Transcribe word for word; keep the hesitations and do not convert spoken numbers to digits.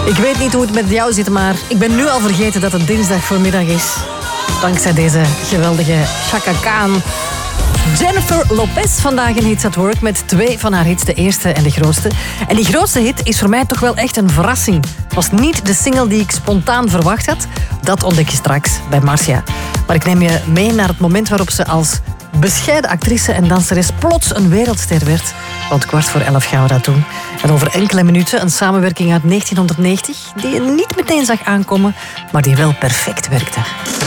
Ik weet niet hoe het met jou zit, maar ik ben nu al vergeten dat het dinsdag voormiddag is. Dankzij deze geweldige Chaka Khan. Jennifer Lopez vandaag in Hits at Work met twee van haar hits, de eerste en de grootste. En die grootste hit is voor mij toch wel echt een verrassing. Het was niet de single die ik spontaan verwacht had. Dat ontdek je straks bij Marcia. Maar ik neem je mee naar het moment waarop ze als bescheiden actrice en danseres plots een wereldster werd. Rond kwart voor elf gaan we dat doen. En over enkele minuten een samenwerking uit negentienhonderdnegentig... die je niet meteen zag aankomen, maar die wel perfect werkte.